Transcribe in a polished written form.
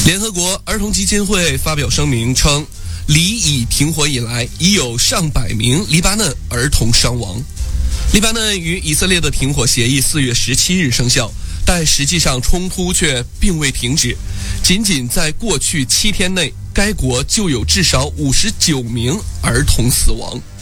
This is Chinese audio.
联合国儿童基金会发表声明称，黎以停火以来，已有上百名黎巴嫩儿童伤亡。黎巴嫩与以色列的停火协议4月17日生效，但实际上冲突却并未停止。仅仅在过去7天内，该国就有至少59名儿童死亡。